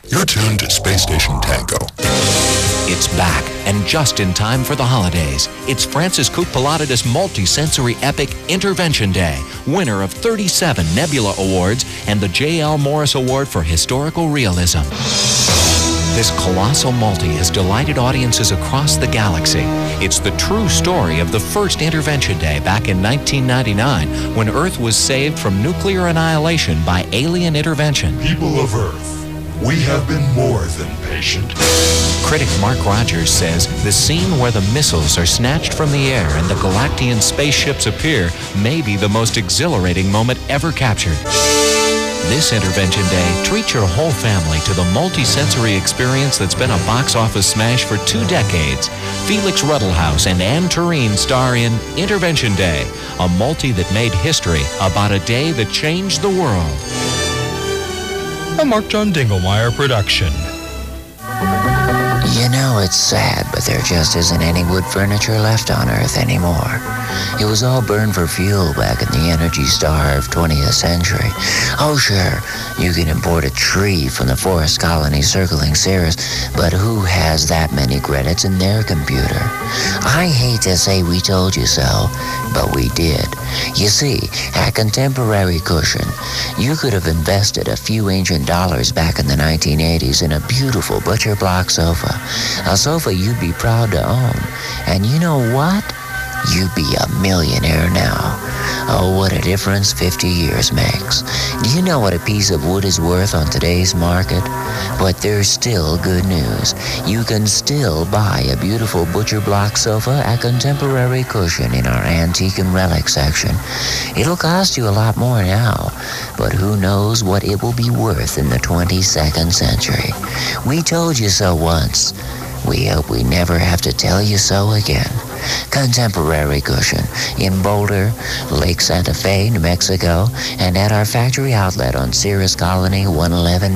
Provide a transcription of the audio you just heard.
You're tuned to Space Station Tango. It's back, and just in time for the holidays. It's Francis Koukpalatides multi-sensory epic Intervention Day, winner of 37 Nebula Awards and the J.L. Morris Award for Historical Realism. This colossal multi has delighted audiences across the galaxy. It's the true story of the first Intervention Day back in 1999, when Earth was saved from nuclear annihilation by alien intervention. People of Earth, we have been more than patient. Critic Mark Rogers says the scene where the missiles are snatched from the air and the Galactian spaceships appear may be the most exhilarating moment ever captured. This Intervention Day, treat your whole family to the multi-sensory experience that's been a box office smash for 2 decades. Felix Ruddlehouse and Anne Tureen star in Intervention Day, a multi that made history about a day that changed the world. A Mark John Dinglemeyer production. You know, it's sad, but there just isn't any wood furniture left on Earth anymore. It was all burned for fuel back in the energy-starved 20th century. Oh, sure, you can import a tree from the forest colony circling Ceres, but who has that many credits in their computer? I hate to say we told you so, but we did. You see, at Contemporary Cushion, you could have invested a few ancient dollars back in the 1980s in a beautiful butcher block sofa. A sofa you'd be proud to own. And you know what? You'd be a millionaire now. Oh, what a difference 50 years makes. Do you know what a piece of wood is worth on today's market? But there's still good news. You can still buy a beautiful butcher block sofa at Contemporary Cushion in our antique and relic section. It'll cost you a lot more now, but who knows what it will be worth in the 22nd century. We told you so once. We hope we never have to tell you so again. Contemporary Cushion in Boulder, Lake Santa Fe, New Mexico, and at our factory outlet on Ceres Colony 111